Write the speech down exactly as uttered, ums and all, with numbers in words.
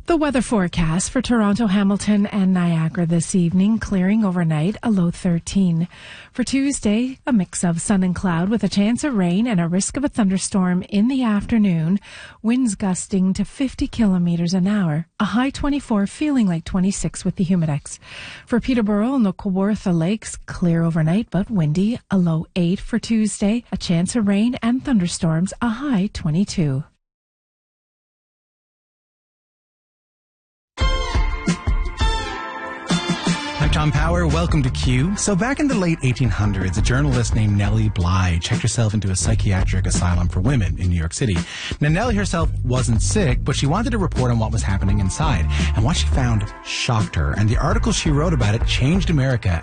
The weather forecast for Toronto, Hamilton, and Niagara this evening, clearing overnight, a low thirteen. For Tuesday, a mix of sun and cloud with a chance of rain and a risk of a thunderstorm in the afternoon. Winds gusting to fifty kilometers an hour, a high twenty-four, feeling like twenty-six with the humidex. For Peterborough and the Kawartha Lakes, clear overnight but windy, a low eight for Tuesday, a chance of rain and thunderstorms, a high twenty-two. I'm Tom Power. Welcome to Q. So back in the late eighteen hundreds, a journalist named Nellie Bly checked herself into a psychiatric asylum for women in New York City. Now, Nellie herself wasn't sick, but she wanted to report on what was happening inside. And what she found shocked her. And the article she wrote about it changed America